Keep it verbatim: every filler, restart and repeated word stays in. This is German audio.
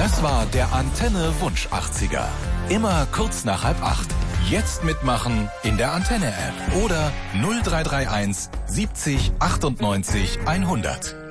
Das war der Antenne Wunsch achtziger. Immer kurz nach halb acht. Jetzt mitmachen in der Antenne-App oder null drei drei eins siebzig achtundneunzig hundert.